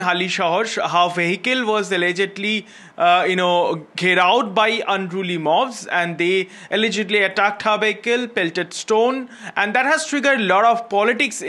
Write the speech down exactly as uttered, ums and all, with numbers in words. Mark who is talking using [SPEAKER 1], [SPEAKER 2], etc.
[SPEAKER 1] Hali Shahar, her vehicle was allegedly, uh, you know, carried out by unruly mobs, and they allegedly attacked her vehicle, pelted stone, and that has triggered a lot of politics